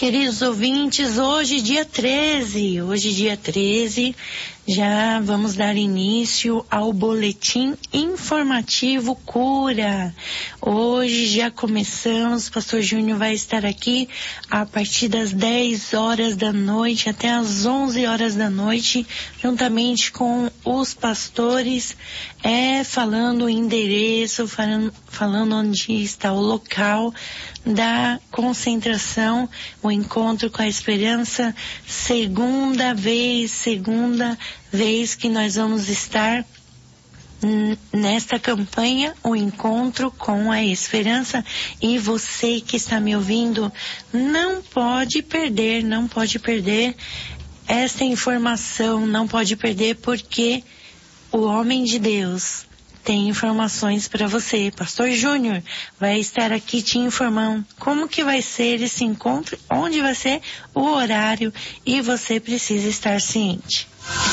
Queridos ouvintes, hoje dia 13, já vamos dar início ao boletim informativo Cura. Hoje já começamos, o pastor Júnior vai estar aqui a partir das 10 horas da noite até as 11 horas da noite, juntamente com os pastores, falando o endereço, falando onde está o local da concentração, o encontro com a esperança, segunda vez que nós vamos estar nesta campanha, o encontro com a esperança, e você que está me ouvindo não pode perder esta informação, não pode perder, porque o homem de Deus tem informações para você. Pastor Júnior vai estar aqui te informando como que vai ser esse encontro, onde vai ser o horário, e você precisa estar ciente.